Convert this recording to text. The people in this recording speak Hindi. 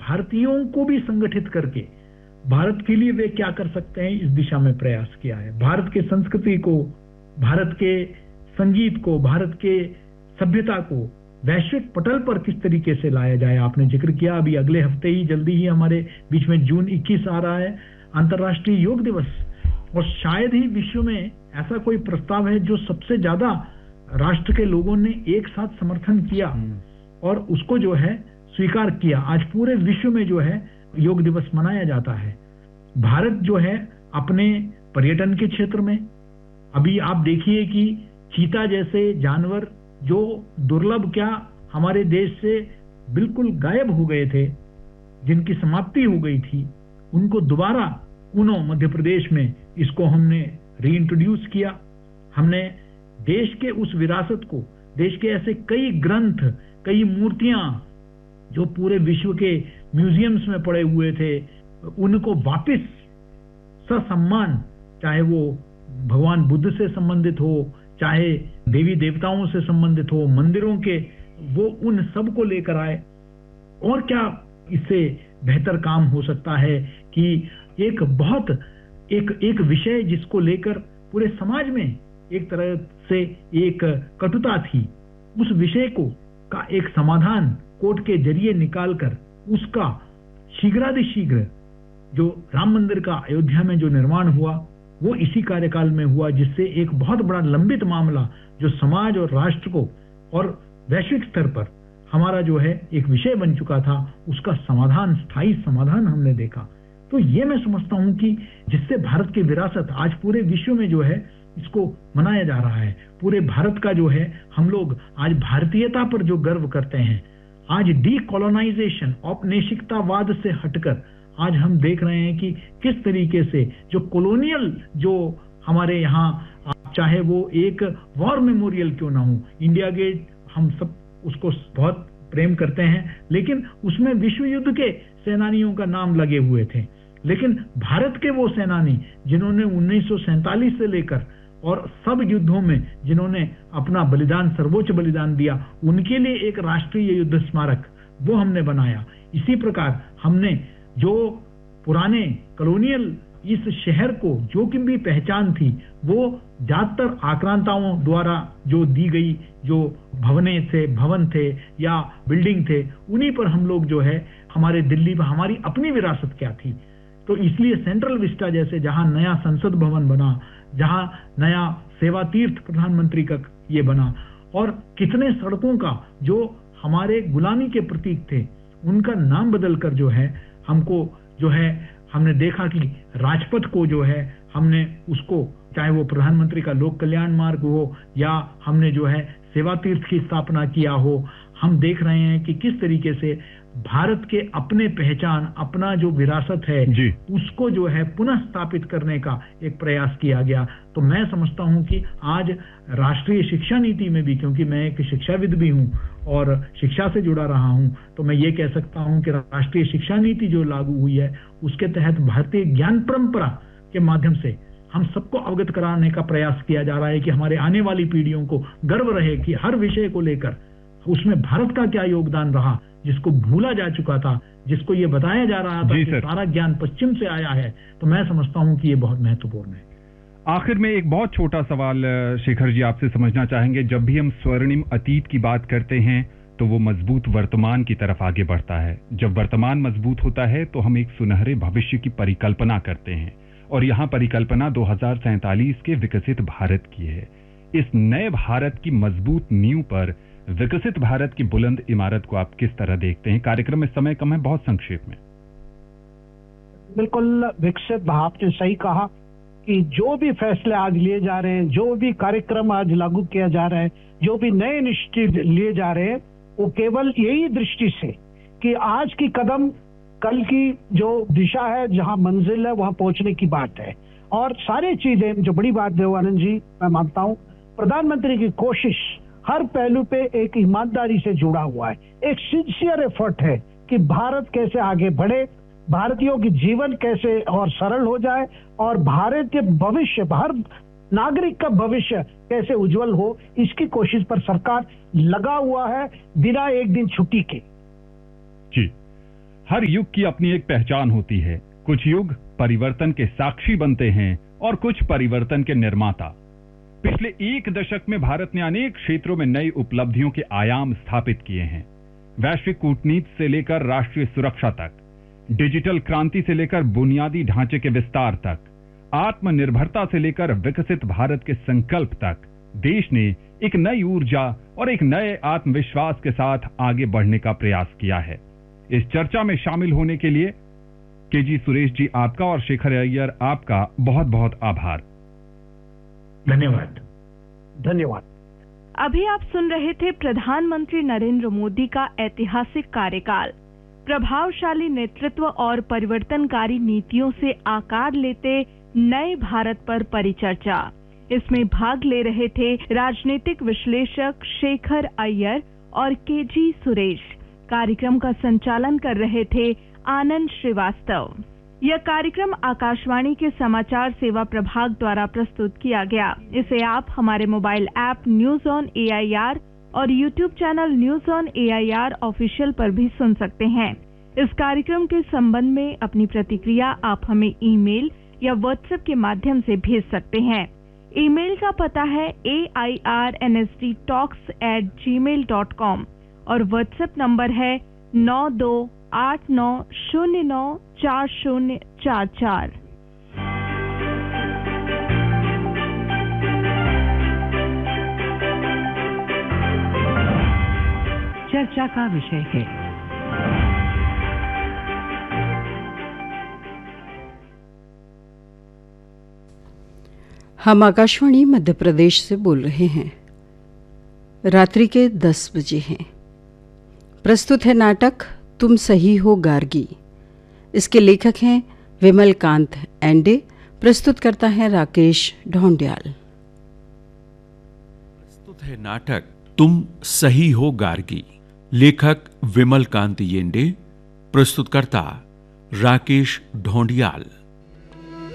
भारतीयों को भी संगठित करके भारत के लिए वे क्या कर सकते हैं, इस दिशा में प्रयास किया है। भारत के संस्कृति को, भारत के संगीत को, भारत के सभ्यता को वैश्विक पटल पर किस तरीके से लाया जाए। आपने जिक्र किया, अभी अगले हफ्ते ही, जल्दी ही हमारे बीच में जून 21 आ रहा है, अंतर्राष्ट्रीय योग दिवस, और शायद ही विश्व में ऐसा कोई प्रस्ताव है जो सबसे ज्यादा राष्ट्र के लोगों ने एक साथ समर्थन किया और उसको जो है स्वीकार किया। आज पूरे विश्व में जो है योग दिवस मनाया जाता है। भारत जो है अपने पर्यटन के क्षेत्र में, अभी आप देखिए कि चीता जैसे जानवर जो दुर्लभ क्या हमारे देश से बिल्कुल गायब हो गए थे, जिनकी समाप्ति हो गई थी, उनको दोबारा ऊनो मध्य प्रदेश में इसको हमने रीइंट्रोड्यूस किया। हमने देश के उस विरासत को, देश के ऐसे कई ग्रंथ, कई मूर्तियां जो पूरे विश्व के म्यूजियम्स में पड़े हुए थे, उनको वापस ससम्मान, चाहे वो भगवान बुद्ध से संबंधित हो, चाहे देवी देवताओं से संबंधित हो, मंदिरों के, वो उन सब को लेकर आए। और क्या इससे बेहतर काम हो सकता है कि एक बहुत एक विषय जिसको लेकर पूरे समाज में एक तरह से एक कटुता थी, उस विषय को का एक समाधान कोर्ट के जरिए निकालकर उसका शीघ्रातिशीघ्र जो राम मंदिर का अयोध्या में जो निर्माण हुआ वो इसी कार्यकाल में हुआ, जिससे एक बहुत बड़ा लंबित मामला जो समाज और राष्ट्र को और वैश्विक स्तर पर हमारा जो है एक विषय बन चुका था, उसका समाधान, स्थायी समाधान हमने देखा। तो ये मैं समझता हूं कि जिससे भारत की विरासत आज पूरे विश्व में जो है इसको मनाया जा रहा है। पूरे भारत का जो है हम लोग आज भारतीयता पर जो गर्व करते हैं, आज डीकोलोनाइजेशन, औपनिवेशिकतावाद से हटकर आज हम देख रहे हैं कि किस तरीके से जो कॉलोनियल जो हमारे यहाँ, चाहे वो एक वॉर मेमोरियल क्यों ना हो, इंडिया गेट हम सब उसको बहुत प्रेम करते हैं, लेकिन उसमें विश्व युद्ध के सेनानियों का नाम लगे हुए थे। लेकिन भारत के वो सेनानी जिन्होंने 1947 से लेकर और सब युद्धों में जिन्होंने अपना बलिदान, सर्वोच्च बलिदान दिया, उनके लिए एक राष्ट्रीय युद्ध स्मारक वो हमने बनाया। इसी प्रकार हमने जो पुराने कॉलोनियल इस शहर को जो कि भी पहचान थी, वो ज्यादातर आक्रांताओं द्वारा जो दी गई जो भवन थे या बिल्डिंग थे, उन्हीं पर हम लोग जो है हमारे दिल्ली में हमारी अपनी विरासत क्या थी। तो इसलिए सेंट्रल विस्टा जैसे जहां नया संसद भवन बना, जहां नया सेवा तीर्थ प्रधानमंत्री का ये बना, और कितने सड़कों का जो हमारे गुलामी के प्रतीक थे उनका नाम बदलकर जो है हमको जो है हमने देखा कि राजपथ को जो है हमने उसको, चाहे वो प्रधानमंत्री का लोक कल्याण मार्ग हो या हमने जो है सेवा तीर्थ की स्थापना किया हो, हम देख रहे हैं कि किस तरीके से भारत के अपने पहचान, अपना जो विरासत है उसको जो है पुनः स्थापित करने का एक प्रयास किया गया। तो मैं समझता हूं कि आज राष्ट्रीय शिक्षा नीति में भी, क्योंकि मैं एक शिक्षाविद भी हूं और शिक्षा से जुड़ा रहा हूं, तो मैं ये कह सकता हूं कि राष्ट्रीय शिक्षा नीति जो लागू हुई है उसके तहत भारतीय ज्ञान परंपरा के माध्यम से हम सबको अवगत कराने का प्रयास किया जा रहा है कि हमारे आने वाली पीढ़ियों को गर्व रहे कि हर विषय को लेकर उसमें भारत का क्या योगदान रहा, जिसको भूला जा चुका था, जिसको ये बताया जा रहा था कि सारा ज्ञान पश्चिम से आया है। तो मैं समझता हूं कि ये बहुत महत्वपूर्ण है। आखिर में एक बहुत छोटा सवाल शेखर जी आपसे समझना चाहेंगे, जब भी हम स्वर्णिम अतीत की बात करते हैं तो वो मजबूत वर्तमान की तरफ आगे बढ़ता है। जब वर्तमान मजबूत होता है तो हम एक सुनहरे भविष्य की परिकल्पना करते हैं, और यहाँ परिकल्पना 2047 के विकसित भारत की है। इस नए भारत की मजबूत नींव पर विकसित भारत की बुलंद इमारत को आप किस तरह देखते हैं? कार्यक्रम में समय कम है, बहुत संक्षेप में। बिल्कुल विकसित भारत, आपने सही कहा कि जो भी फैसले आज लिए जा रहे हैं, जो भी कार्यक्रम आज लागू किया जा रहा है, जो भी नए इनिशिएटिव लिए जा रहे हैं, वो केवल यही दृष्टि से कि आज की कदम कल की जो दिशा है, जहां मंजिल है वहां पहुंचने की बात है। और सारी चीजें, जो बड़ी बात देवानंद जी मैं मानता हूं, प्रधानमंत्री की कोशिश हर पहलू पे एक ईमानदारी से जुड़ा हुआ है, एक सिंसियर एफर्ट है कि भारत कैसे आगे बढ़े, भारतीयों की जीवन कैसे और सरल हो जाए, और भारत के भविष्य, हर नागरिक का भविष्य कैसे उज्जवल हो, इसकी कोशिश पर सरकार लगा हुआ है बिना एक दिन छुट्टी के। जी, हर युग की अपनी एक पहचान होती है। कुछ युग परिवर्तन के साक्षी बनते हैं और कुछ परिवर्तन के निर्माता। पिछले एक दशक में भारत ने अनेक क्षेत्रों में नई उपलब्धियों के आयाम स्थापित किए हैं। वैश्विक कूटनीति से लेकर राष्ट्रीय सुरक्षा तक, डिजिटल क्रांति से लेकर बुनियादी ढांचे के विस्तार तक, आत्मनिर्भरता से लेकर विकसित भारत के संकल्प तक, देश ने एक नई ऊर्जा और एक नए आत्मविश्वास के साथ आगे बढ़ने का प्रयास किया है। इस चर्चा में शामिल होने के लिए केजी सुरेश जी आपका और शेखर अय्यर आपका बहुत बहुत आभार। धन्यवाद। धन्यवाद। अभी आप सुन रहे थे प्रधानमंत्री नरेंद्र मोदी का ऐतिहासिक कार्यकाल, प्रभावशाली नेतृत्व और परिवर्तनकारी नीतियों से आकार लेते नए भारत पर परिचर्चा। इसमें भाग ले रहे थे राजनीतिक विश्लेषक शेखर अय्यर और केजी सुरेश। कार्यक्रम का संचालन कर रहे थे आनंद श्रीवास्तव। यह कार्यक्रम आकाशवाणी के समाचार सेवा प्रभाग द्वारा प्रस्तुत किया गया। इसे आप हमारे mobile app news on AIR और YouTube channel news on AIR official पर भी सुन सकते हैं। इस कार्यक्रम के संबंध में अपनी प्रतिक्रिया आप हमें ईमेल या व्हाट्सएप के माध्यम से भेज सकते हैं। ईमेल का पता है airnsdtalks@gmail.com और व्हाट्सएप नंबर है 9289094044। चर्चा का विषय है हम आकाशवाणी मध्य प्रदेश से बोल रहे हैं। रात्रि के 10 बजे हैं। प्रस्तुत है नाटक तुम सही हो गार्गी। इसके लेखक हैं विमल कांत एंडे। प्रस्तुत करता है राकेश ढोंडियाल। प्रस्तुत है नाटक तुम सही हो गार्गी। लेखक विमल कांत येंडे। प्रस्तुतकर्ता राकेश ढोंडियाल।